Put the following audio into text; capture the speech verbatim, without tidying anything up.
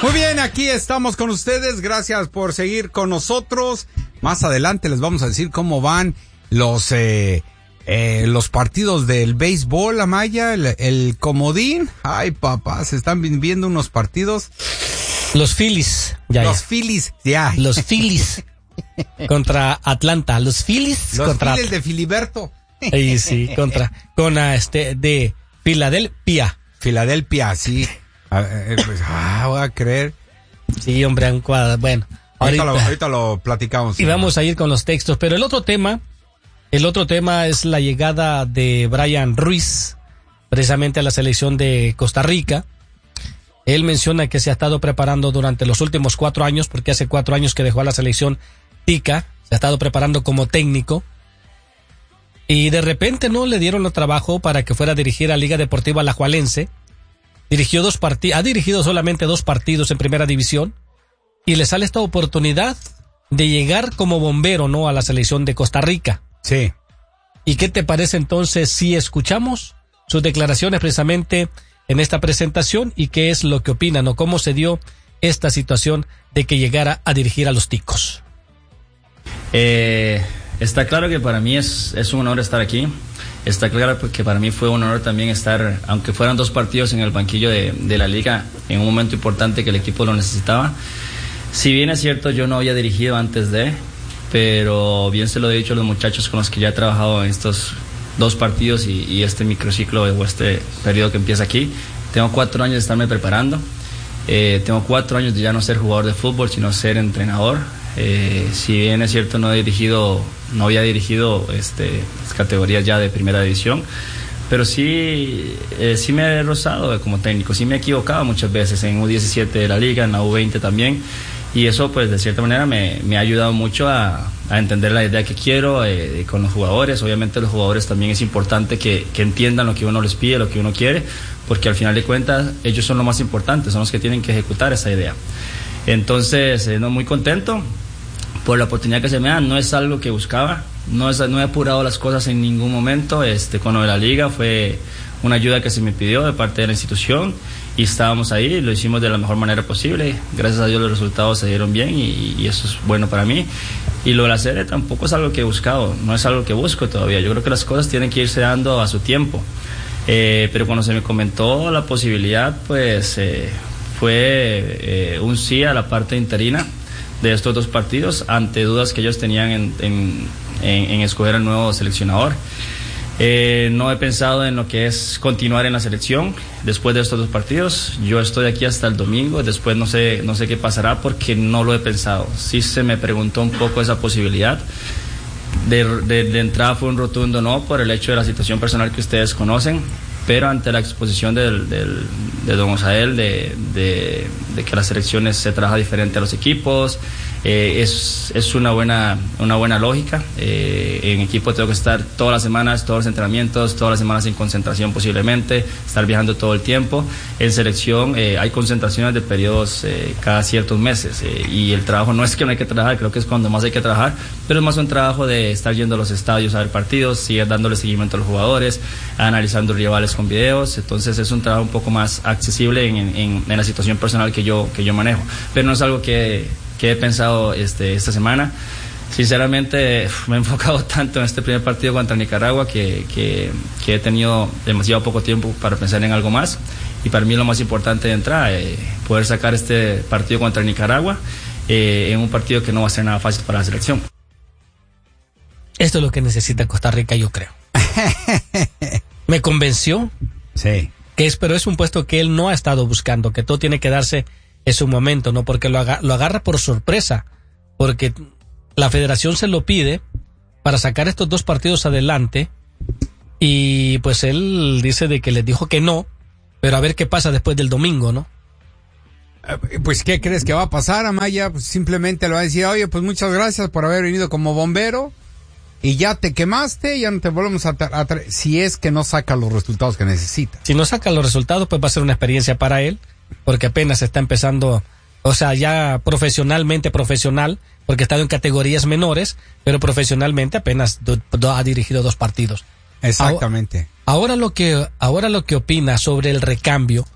Muy bien, aquí estamos con ustedes. Gracias por seguir con nosotros. Más adelante les vamos a decir cómo van los eh, eh, los partidos del béisbol, Amaya, el, el comodín. Ay, papá, se están viendo unos partidos. Los Phillies. Ya, los ya. Phillies, ya. Los Phillies contra Atlanta. Los Phillies los contra Phillies de Filiberto. Sí, sí, contra con uh, este de Filadelfia. Filadelfia, sí. Ah, eh, pues, ah, voy a creer. Sí, hombre, un cuadro. Bueno, ahorita, ahorita, lo, ahorita lo platicamos. Y vamos a ir con los textos, pero el otro tema, el otro tema es la llegada de Brian Ruiz, precisamente a la selección de Costa Rica. Él menciona que se ha estado preparando durante los últimos cuatro años, porque hace cuatro años que dejó a la selección tica, se ha estado preparando como técnico. Y de repente no le dieron el trabajo para que fuera a dirigir a Liga Deportiva Alajuelense. Dirigió dos partidos, ha dirigido solamente dos partidos en primera división y le sale esta oportunidad de llegar como bombero, ¿no?, a la selección de Costa Rica. Sí. ¿Y qué te parece entonces si escuchamos sus declaraciones precisamente en esta presentación y qué es lo que opinan o cómo se dio esta situación de que llegara a dirigir a los ticos? Eh, está claro que para mí es, es un honor estar aquí. Está claro que para mí fue un honor también estar, aunque fueran dos partidos en el banquillo de, de la liga, en un momento importante que el equipo lo necesitaba. Si bien es cierto, yo no había dirigido antes de, pero bien se lo he dicho a los muchachos con los que ya he trabajado en estos dos partidos y, y este microciclo o este periodo que empieza aquí. Tengo cuatro años de estarme preparando. Eh, tengo cuatro años de ya no ser jugador de fútbol, sino ser entrenador. Eh, si bien es cierto, no he dirigido, no había dirigido este, categorías ya de primera división, pero sí, eh, sí me he rozado como técnico, sí me he equivocado muchas veces en U diecisiete de la liga, en la U veinte también, y eso pues de cierta manera me, me ha ayudado mucho a, a entender la idea que quiero eh, con los jugadores. Obviamente los jugadores también es importante que, que entiendan lo que uno les pide, lo que uno quiere, porque al final de cuentas ellos son lo más importante, son los que tienen que ejecutar esa idea. Entonces, eh, no, muy contento por la oportunidad que se me da. No es algo que buscaba, no, es, no he apurado las cosas en ningún momento. Este, con lo de la liga fue una ayuda que se me pidió de parte de la institución y estábamos ahí, lo hicimos de la mejor manera posible. Gracias a Dios los resultados se dieron bien y, y eso es bueno para mí. Y lo de la serie tampoco es algo que he buscado, no es algo que busco todavía. Yo creo que las cosas tienen que irse dando a su tiempo. Eh, pero cuando se me comentó la posibilidad, pues eh, fue eh, un sí a la parte interina de estos dos partidos, ante dudas que ellos tenían en, en, en, en escoger al nuevo seleccionador. Eh, no he pensado en lo que es continuar en la selección después de estos dos partidos. Yo estoy aquí hasta el domingo, después no sé, no sé qué pasará porque no lo he pensado. Sí se me preguntó un poco esa posibilidad. De, de, de entrada fue un rotundo no por el hecho de la situación personal que ustedes conocen, pero ante la exposición del, del, de don Osael de, de, de que las selecciones se trabaja diferente a los equipos, eh, es, es una buena, una buena lógica. Eh, en equipo tengo que estar todas las semanas, todos los entrenamientos, todas las semanas en concentración posiblemente, estar viajando todo el tiempo. En selección eh, hay concentraciones de periodos eh, cada ciertos meses eh, y el trabajo no es que no hay que trabajar, creo que es cuando más hay que trabajar, pero es más un trabajo de estar yendo a los estadios a ver partidos, seguir dándole seguimiento a los jugadores, analizando rivales con videos. Entonces es un trabajo un poco más accesible en, en, en la situación personal que yo, que yo manejo, pero no es algo que, que he pensado este, esta semana. Sinceramente me he enfocado tanto en este primer partido contra Nicaragua que, que, que he tenido demasiado poco tiempo para pensar en algo más, y para mí lo más importante de entrada eh, poder sacar este partido contra Nicaragua eh, en un partido que no va a ser nada fácil para la selección. Esto es lo que necesita Costa Rica, yo creo. Me convenció. Sí. Que es, pero es un puesto que él no ha estado buscando, que todo tiene que darse en su momento, ¿no? Porque lo, aga, lo agarra por sorpresa, porque la federación se lo pide para sacar estos dos partidos adelante, y pues él dice de que les dijo que no, pero a ver qué pasa después del domingo, ¿no? Pues, ¿qué crees que va a pasar, Amaya? Pues simplemente le va a decir, oye, pues muchas gracias por haber venido como bombero, y ya te quemaste, ya no te volvemos a traer, si es que no saca los resultados que necesita. Si no saca los resultados, pues va a ser una experiencia para él, porque apenas está empezando, o sea, ya profesionalmente profesional, porque ha estado en categorías menores, pero profesionalmente apenas do, do, ha dirigido dos partidos. Exactamente. Ahora, ahora lo que ahora lo que opina sobre el recambio